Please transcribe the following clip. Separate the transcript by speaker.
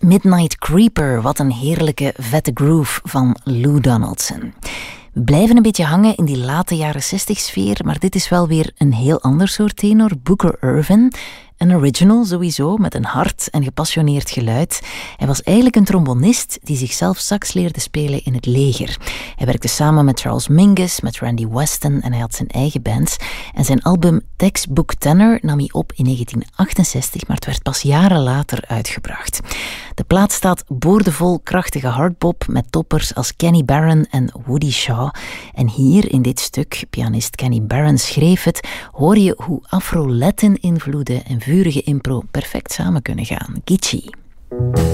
Speaker 1: Midnight Creeper, wat een heerlijke vette groove van Lou Donaldson. We blijven een beetje hangen in die late jaren 60 sfeer, maar dit is wel weer een heel ander soort tenor, Booker Ervin. Een original sowieso, met een hard en gepassioneerd geluid. Hij was eigenlijk een trombonist die zichzelf sax leerde spelen in het leger. Hij werkte samen met Charles Mingus, met Randy Weston en hij had zijn eigen band. En zijn album Textbook Tenor nam hij op in 1968, maar het werd pas jaren later uitgebracht. De plaat staat boordevol krachtige hardbop met toppers als Kenny Barron en Woody Shaw. En hier in dit stuk, pianist Kenny Barron schreef het, hoor je hoe Afro-Latin invloeden en vurige impro perfect samen kunnen gaan. Geechee.